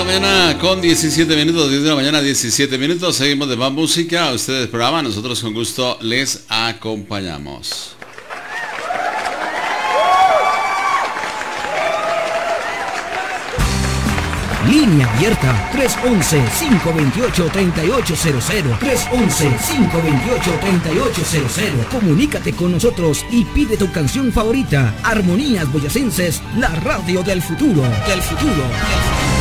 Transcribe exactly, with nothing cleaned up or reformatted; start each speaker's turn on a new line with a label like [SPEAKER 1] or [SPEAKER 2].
[SPEAKER 1] mañana con diecisiete minutos, diez de la mañana, diecisiete minutos. Seguimos de más música. Ustedes programa, nosotros con gusto les acompañamos.
[SPEAKER 2] Línea abierta tres once, cinco veintiocho, treinta y ocho cero cero. tres once, cinco veintiocho, treinta y ocho cero cero. Comunícate con nosotros y pide tu canción favorita. Armonías Boyacenses, la radio del futuro. Del futuro. Del futuro.